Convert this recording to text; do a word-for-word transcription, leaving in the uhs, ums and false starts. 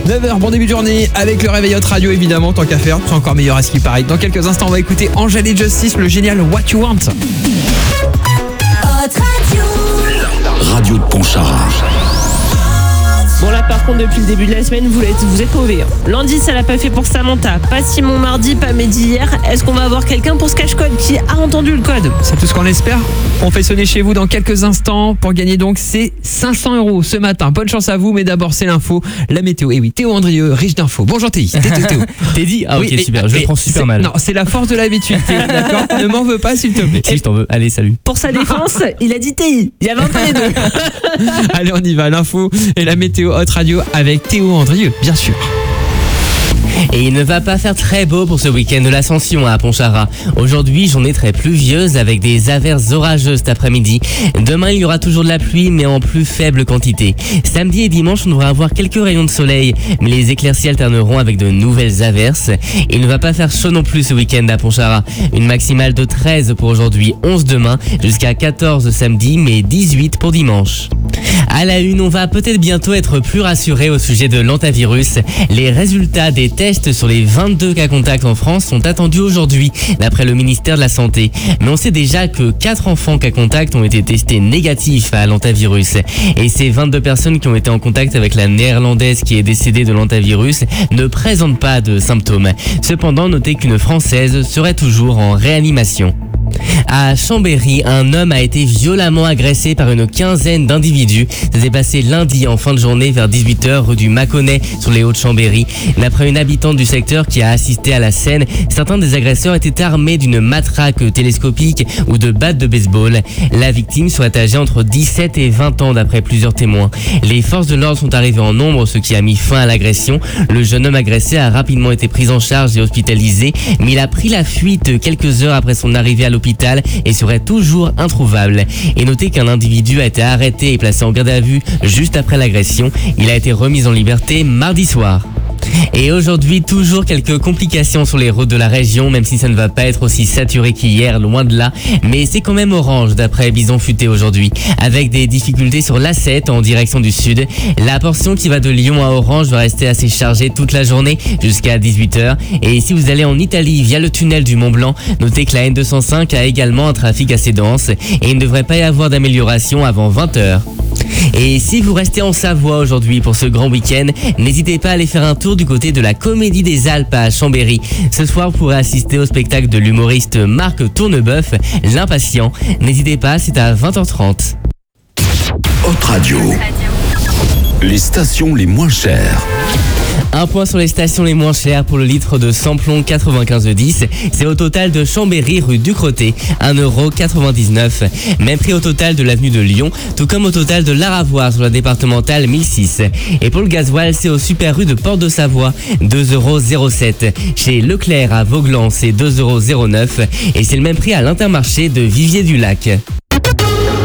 neuf heures, bon début de journée avec le réveil Hot Radio évidemment, tant qu'à faire, c'est encore meilleur à ce qui paraît. Dans quelques instants, on va écouter Angèle et Justice, le génial What You Want. Hot Radio. Radio de Pontcharra. Bon là par contre depuis le début de la semaine vous êtes, vous êtes mauvais. Lundi ça l'a pas fait pour Samantha, pas Simon mardi, pas Mehdi hier. Est-ce qu'on va avoir quelqu'un pour ce cache-code qui a entendu le code? C'est tout ce qu'on espère. On fait sonner chez vous dans quelques instants pour gagner donc ces cinq cents euros ce matin. Bonne chance à vous, mais d'abord c'est l'info, la météo. Et oui, Théo Andrieux, riche d'infos. Bonjour Théo. Théo. T'es dit? Ah ok, oui, super, et, je le et prends super mal. Non, c'est la force de l'habitude Théo, d'accord? Ne m'en veux pas s'il te plaît. Si je t'en veux, allez salut. Pour sa défense, il a dit T I. Il y avait un peu les deux. Allez on y va, l'info et la météo Hot Radio avec Théo Andrieux, bien sûr. Et il ne va pas faire très beau pour ce week-end de l'Ascension à Pontcharra. Aujourd'hui, journée très pluvieuse avec des averses orageuses cet après-midi. Demain, il y aura toujours de la pluie, mais en plus faible quantité. Samedi et dimanche, on devrait avoir quelques rayons de soleil, mais les éclaircies alterneront avec de nouvelles averses. Il ne va pas faire chaud non plus ce week-end à Pontcharra. Une maximale de treize pour aujourd'hui, onze demain, jusqu'à quatorze samedi, mais dix-huit pour dimanche. À la une, on va peut-être bientôt être plus rassuré au sujet de l'hantavirus. Les résultats des tests sur les vingt-deux cas contacts en France sont attendus aujourd'hui, d'après le ministère de la Santé. Mais on sait déjà que quatre enfants cas contacts ont été testés négatifs à l'hantavirus. Et ces vingt-deux personnes qui ont été en contact avec la néerlandaise qui est décédée de l'hantavirus ne présentent pas de symptômes. Cependant, notez qu'une Française serait toujours en réanimation. À Chambéry, un homme a été violemment agressé par une quinzaine d'individus. Ça s'est passé lundi en fin de journée vers dix-huit heures rue du Mâconnais sur les Hauts-de-Chambéry. D'après une habitante du secteur qui a assisté à la scène, certains des agresseurs étaient armés d'une matraque télescopique ou de battes de baseball. La victime serait âgée entre dix-sept et vingt ans d'après plusieurs témoins. Les forces de l'ordre sont arrivées en nombre, ce qui a mis fin à l'agression. Le jeune homme agressé a rapidement été pris en charge et hospitalisé, mais il a pris la fuite quelques heures après son arrivée à l'hôpital et serait toujours introuvable. Et notez qu'un individu a été arrêté et placé en garde à vue juste après l'agression. Il a été remis en liberté mardi soir. Et aujourd'hui, toujours quelques complications sur les routes de la région, même si ça ne va pas être aussi saturé qu'hier, loin de là. Mais c'est quand même orange d'après Bison Futé aujourd'hui, avec des difficultés sur l'A sept en direction du sud. La portion qui va de Lyon à Orange va rester assez chargée toute la journée jusqu'à dix-huit heures. Et si vous allez en Italie via le tunnel du Mont Blanc, notez que la N deux cent cinq a également un trafic assez dense et il ne devrait pas y avoir d'amélioration avant vingt heures. Et si vous restez en Savoie aujourd'hui pour ce grand week-end, n'hésitez pas à aller faire un tour du côté de la Comédie des Alpes à Chambéry. Ce soir, vous pourrez assister au spectacle de l'humoriste Marc Tourneboeuf, L'Impatient. N'hésitez pas, c'est à vingt heures trente. Hot Radio. Les stations les moins chères. Un point sur les stations les moins chères pour le litre de samplon quatre-vingt-quinze dix. C'est au total de Chambéry rue Ducrotté, un euro quatre-vingt-dix-neuf. Même prix au total de l'avenue de Lyon, tout comme au total de l'Aravoire sur la départementale mille six. Et pour le gasoil, c'est au super rue de Porte-de-Savoie, deux euros zéro sept. Chez Leclerc à Vauglan, c'est deux euros zéro neuf. Et c'est le même prix à l'Intermarché de Vivier-du-Lac.